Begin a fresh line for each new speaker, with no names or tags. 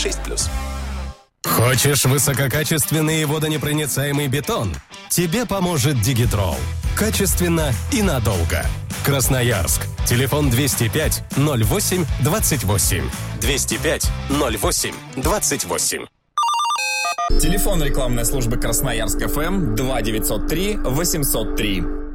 6+.
Хочешь высококачественный и водонепроницаемый бетон? Тебе поможет Дигитрол. Качественно и надолго. Красноярск. Телефон 205 08 28. 205 08 28.
Телефон рекламной службы Красноярск ФМ 2903 803.